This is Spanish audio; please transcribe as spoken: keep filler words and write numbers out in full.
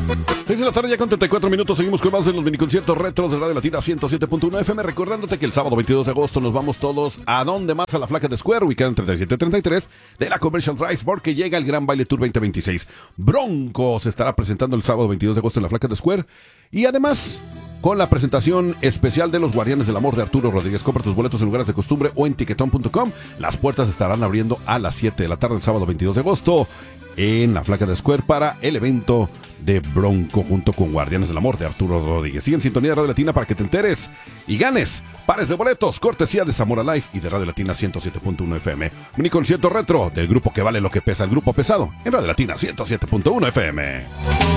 seis de la tarde ya con treinta y cuatro minutos. Seguimos con más de los miniconciertos retros de Radio Latina ciento siete punto uno F M. Recordándote que el sábado veintidós de agosto nos vamos todos a donde más, a la Flaca de Square, ubicada en treinta y siete treinta y tres de la Commercial Drive, porque llega el Gran Baile Tour veinte veintiséis. Bronco se estará presentando el sábado veintidós de agosto en la Flaca de Square. Y además, con la presentación especial de los Guardianes del Amor de Arturo Rodríguez. Compra tus boletos en lugares de costumbre o en tiquetón punto com. Las puertas estarán abriendo a las siete de la tarde el sábado veintidós de agosto en la Flaca de Square para el evento de Bronco junto con Guardianes del Amor de Arturo Rodríguez. Sigue en sintonía de Radio Latina para que te enteres y ganes pares de boletos, cortesía de Zamora Live y de Radio Latina ciento siete punto uno F M. Mini concierto retro del grupo que vale lo que pesa, el grupo pesado, en Radio Latina ciento siete punto uno F M.